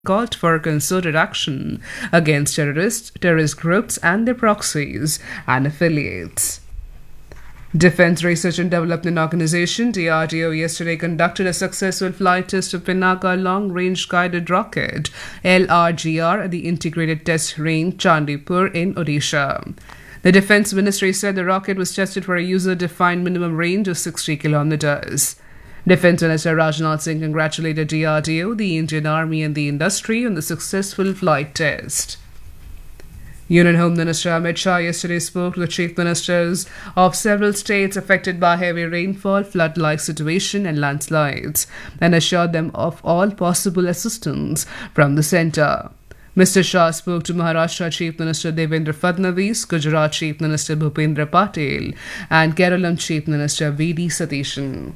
called for concerted action against terrorist groups and their proxies and affiliates. Defense Research and Development Organization (DRDO) yesterday conducted a successful flight test of Pinaka Long Range Guided Rocket (LRGR) at the Integrated Test Range Chandipur in Odisha. The Defense Ministry said the rocket was tested for a user-defined minimum range of 60 kilometers. Defense Minister Rajnath Singh congratulated DRDO, the Indian Army and the industry on the successful flight test. Union Home Minister Amit Shah yesterday spoke to the Chief Ministers of several states affected by heavy rainfall, flood-like situation and landslides and assured them of all possible assistance from the centre. Mr. Shah spoke to Maharashtra Chief Minister Devendra Fadnavis, Gujarat Chief Minister Bhupendra Patel and Keralam Chief Minister V.D. Satishan.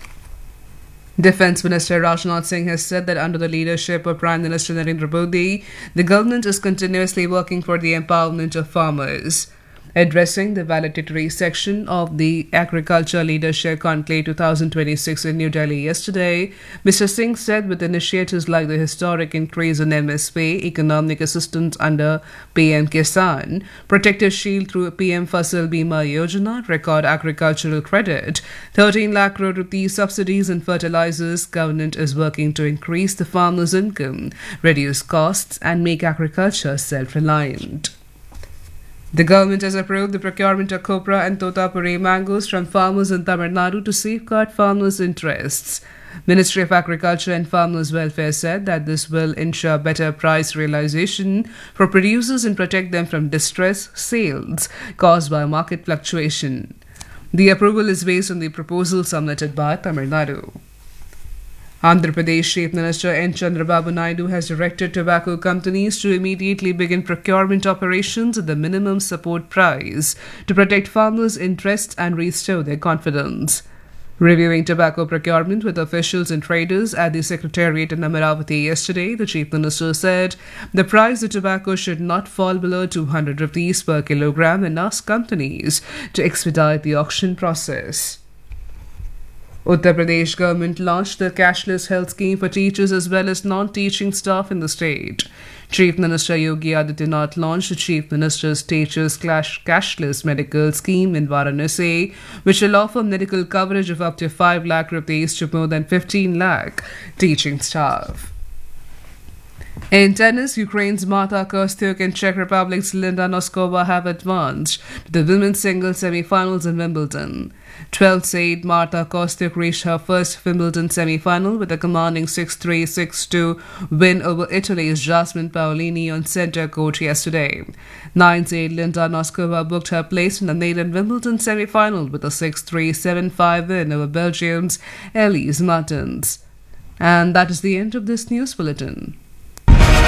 Defense Minister Rajnath Singh has said that under the leadership of Prime Minister Narendra Modi, the government is continuously working for the empowerment of farmers. Addressing the valedictory section of the Agriculture Leadership Conclave 2026 in New Delhi yesterday, Mr. Singh said with initiatives like the historic increase in MSP, economic assistance under PM Kisan, Protective Shield through PM Fasal Bima Yojana, record agricultural credit, 13 lakh crore rupees subsidies in fertilizers, government is working to increase the farmers' income, reduce costs and make agriculture self-reliant. The government has approved the procurement of copra and totapuri mangoes from farmers in Tamil Nadu to safeguard farmers' interests. Ministry of Agriculture and Farmers' Welfare said that this will ensure better price realization for producers and protect them from distress sales caused by market fluctuation. The approval is based on the proposal submitted by Tamil Nadu. Andhra Pradesh Chief Minister N. Chandrababu Naidu has directed tobacco companies to immediately begin procurement operations at the minimum support price to protect farmers' interests and restore their confidence. Reviewing tobacco procurement with officials and traders at the Secretariat in Amaravati yesterday, the Chief Minister said the price of tobacco should not fall below 200 rupees per kilogram and asked companies to expedite the auction process. Uttar Pradesh government launched the cashless health scheme for teachers as well as non-teaching staff in the state. Chief Minister Yogi Adityanath launched the Chief Minister's Teachers Cashless Medical Scheme in Varanasi, which will offer medical coverage of up to 5 lakh rupees to more than 15 lakh teaching staff. In tennis, Ukraine's Marta Kostyuk and Czech Republic's Linda Noskova have advanced to the women's singles semi-finals in Wimbledon. 12th seed Marta Kostyuk reached her first Wimbledon semi-final with a commanding 6-3, 6-2 win over Italy's Jasmine Paolini on centre court yesterday. 9th seed Linda Noskova booked her place in the maiden Wimbledon semi-final with a 6-3, 7-5 win over Belgium's Elise Martens. And that is the end of this news bulletin.